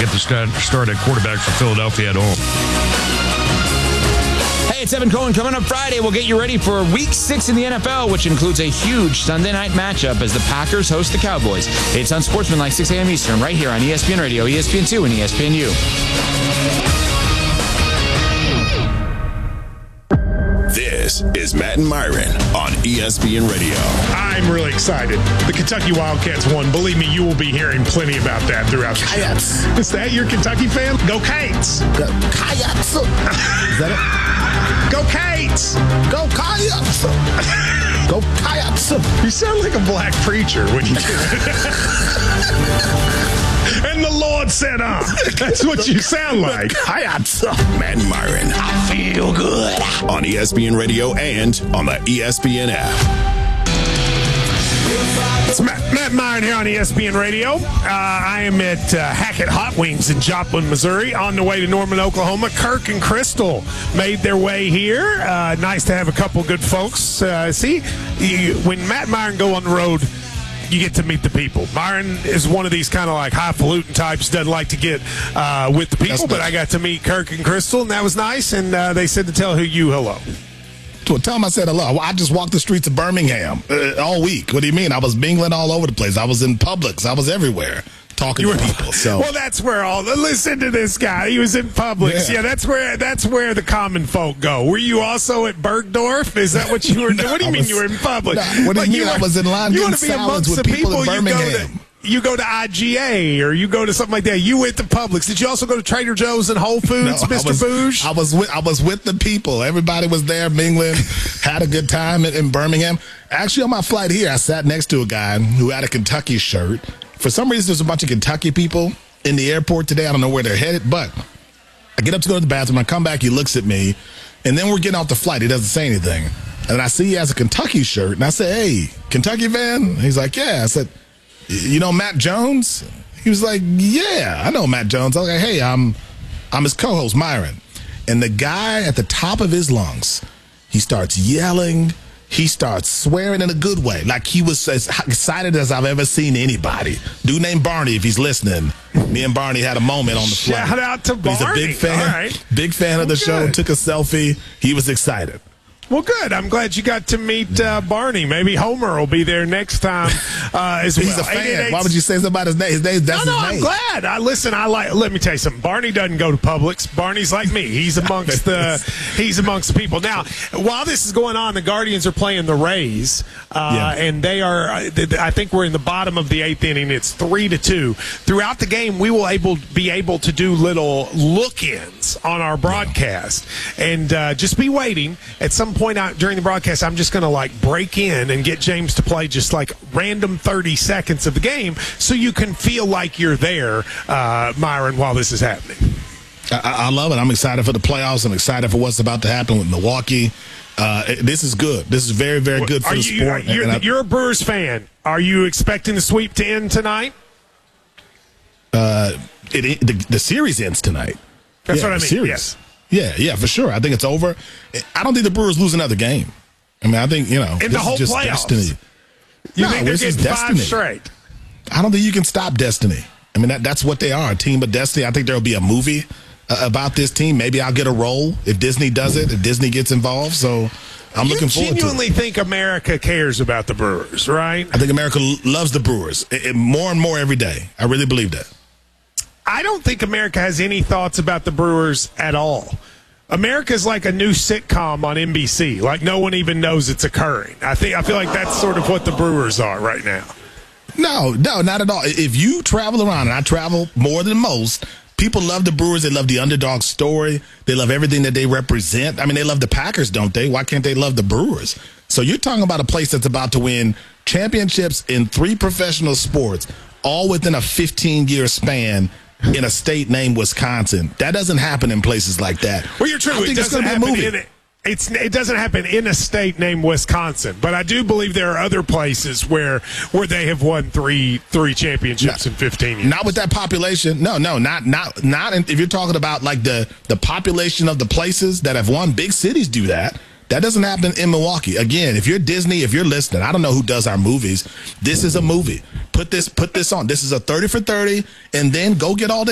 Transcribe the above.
get the start at quarterback for Philadelphia at home. Hey, it's Evan Cohen. Coming up Friday, we'll get you ready for Week 6 in the NFL, which includes a huge Sunday night matchup as the Packers host the Cowboys. It's on Sportsmanlike, 6 a.m. Eastern, right here on ESPN Radio, ESPN2, and ESPNU. This is Matt and Myron on ESPN Radio. I'm really excited. The Kentucky Wildcats won. Believe me, you will be hearing plenty about that throughout the show. Is that your Kentucky fan? Go Cates! Go Coyotes! Is that it? Go Cates! Go Coyotes! Go Coyotes! You sound like a black preacher when you do it. And the Lord said, that's what you sound like. Coyotes! Matt and Myron. I feel good. On ESPN Radio and on the ESPN app. It's Matt Myron here on ESPN Radio. I am at Hackett Hot Wings in Joplin, Missouri, on the way to Norman, Oklahoma. Kirk and Crystal made their way here. Nice to have a couple good folks. When Matt and Myron go on the road, you get to meet the people. Myron is one of these kind of like highfalutin types, doesn't like to get with the people, but I got to meet Kirk and Crystal, and that was nice, and they said to tell you hello. Well, tell them I said hello. I just walked the streets of Birmingham all week. What do you mean? I was mingling all over the place. I was in Publix. I was everywhere talking to people. So well, that's where listen to this guy. He was in Publix. Yeah, that's where the common folk go. Were you also at Bergdorf? Is that what you were doing? What do you mean you were in Publix? What do you mean? I was in line getting salads with people in Birmingham. You go to IGA or you go to something like that. You went to Publix. Did you also go to Trader Joe's and Whole Foods, no, Mr. Booge? I was with the people. Everybody was there mingling, had a good time in Birmingham. Actually, on my flight here, I sat next to a guy who had a Kentucky shirt. For some reason, there's a bunch of Kentucky people in the airport today. I don't know where they're headed, but I get up to go to the bathroom. I come back. He looks at me, and then we're getting off the flight. He doesn't say anything. And I see he has a Kentucky shirt, and I say, "Hey, Kentucky fan?" He's like, "Yeah." I said, "You know Matt Jones?" He was like, "Yeah, I know Matt Jones." I was like, "Hey, I'm his co-host, Myron." And the guy at the top of his lungs, he starts yelling. He starts swearing in a good way. Like he was as excited as I've ever seen anybody. Dude named Barney, if he's listening. Me and Barney had a moment on the flight. Shout out to Barney. He's a big fan. All right. Big fan of the show. Took a selfie. He was excited. Well, good. I'm glad you got to meet Barney. Maybe Homer will be there next time as well. He's a fan. Why would you say somebody's name? His name, that's his name. I'm glad. Let me tell you something. Barney doesn't go to Publix. Barney's like me. He's amongst the people. Now, while this is going on, the Guardians are playing the Rays, and they are. I think we're in the bottom of the 8th inning. It's 3-2. Throughout the game, we will be able to do little look-ins on our broadcast, and just be waiting at some point out during the broadcast. I'm just going to break in and get James to play just random 30 seconds of the game so you can feel like you're there, Myron, while this is happening. I love it. I'm excited for the playoffs. I'm excited for what's about to happen with Milwaukee. This is good. This is very, very good for the sport. You're a Brewers fan. Are you expecting the sweep to end tonight? The series ends tonight. That's what I mean. Series. Yes. Yeah, for sure. I think it's over. I don't think the Brewers lose another game. I mean, I think, in this the whole is just playoffs. Destiny. You think they're getting 5 straight? I don't think you can stop destiny. I mean, that's what they are, a team of destiny. I think there will be a movie about this team. Maybe I'll get a role if Disney does it, if Disney gets involved. So I'm looking forward to it. You genuinely think America cares about the Brewers, right? I think America loves the Brewers more and more every day. I really believe that. I don't think America has any thoughts about the Brewers at all. America's like a new sitcom on NBC. Like no one even knows it's occurring. I feel like that's sort of what the Brewers are right now. No, not at all. If you travel around, and I travel more than most, people love the Brewers. They love the underdog story. They love everything that they represent. I mean, they love the Packers, don't they? Why can't they love the Brewers? So you're talking about a place that's about to win championships in 3 professional sports, all within a 15-year span in a state named Wisconsin. That doesn't happen in places like that. Well, you're true. It doesn't happen it doesn't happen in a state named Wisconsin, but I do believe there are other places where they have won three championships in 15 years. Not with that population. No, not. If you're talking about the population of the places that have won, big cities do that. That doesn't happen in Milwaukee. Again, if you're Disney, if you're listening, I don't know who does our movies. This is a movie. Put this on. This is a 30 for 30, and then go get all the